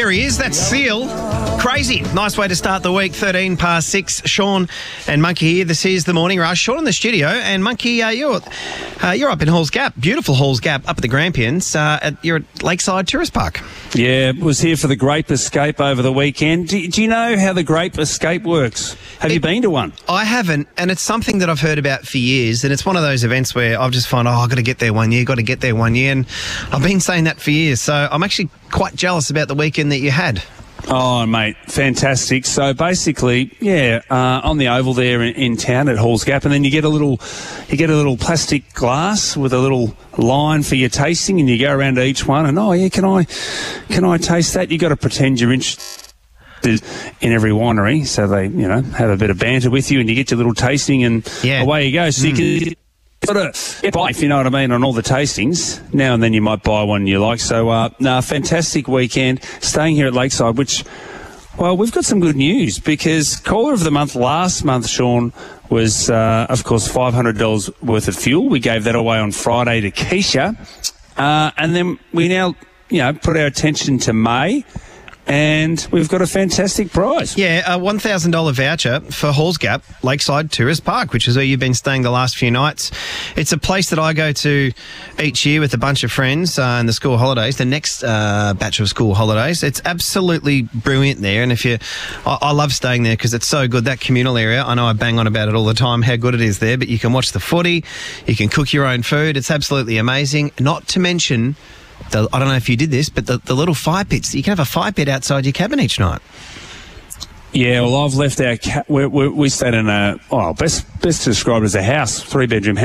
There he is. That's Seal. Crazy. Nice way to start the week. 13 past 6. Sean and Monkey here. This is the Morning Rush. Sean in the studio. And Monkey, you're up in Halls Gap. Beautiful Halls Gap up at the Grampians. You're at Lakeside Tourist Park. Yeah, was here for the Grape Escape over the weekend. Do you know how the Grape Escape works? Have you been to one? I haven't, and it's something that I've heard about for years, and it's one of those events where I've just found, I've got to get there one year, and I've been saying that for years, so I'm actually quite jealous about the weekend that you had. Oh, mate, fantastic. So basically, on the oval there in town at Halls Gap, and then you get a little plastic glass with a little line for your tasting, and you go around to each one, and can I taste that? You got to pretend you're interested in every winery, so they have a bit of banter with you, and you get your little tasting, and away you go. So you can buy, if you know what I mean, on all the tastings. Now and then you might buy one you like. So, fantastic weekend. Staying here at Lakeside, which, well, we've got some good news because caller of the month last month, Sean, was, of course, $500 worth of fuel. We gave that away on Friday to Keisha. And then we now, put our attention to May. And we've got a fantastic prize. Yeah, a $1,000 voucher for Halls Gap, Lakeside Tourist Park, which is where you've been staying the last few nights. It's a place that I go to each year with a bunch of friends in the school holidays, the next batch of school holidays. It's absolutely brilliant there. And I love staying there because it's so good, that communal area. I know I bang on about it all the time, how good it is there, but you can watch the footy, you can cook your own food. It's absolutely amazing. Not to mention, I don't know if you did this, but the little fire pits. You can have a fire pit outside your cabin each night. Yeah, well, I've left our we stayed in best described as a house, 3-bedroom house.